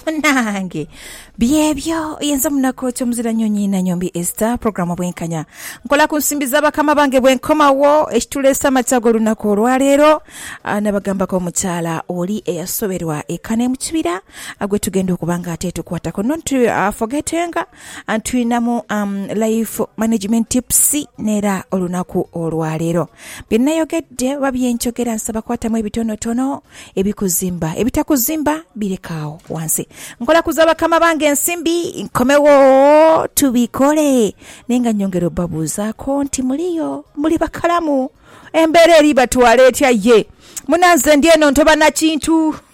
nange byebyo yenza munako kyomuzira nyonyi na nyombi Esther programu bwenkanya nkola ku nsimbi z'abakama bange bwenkomawo ekitulesa amatsago lunako olwaleero nabagamba ko mukyala oli eyasoberwa ekane mu kibira agwe tugenda okubanga ate tukwatako not forgetting antwinamu life management tips nera olunaku olwaleero byenayogedde babyenkyogera nsaba kwatamu ebitonotono ebikuzimba ebitakuzimba birekawo wansi nkola kuzaba kama bange ensimbi nkomewo tubikole nenga nyongero babuzaako nti muli bakalamu embeera eri batwala etya ye munanze ndi eno ntoba na kintu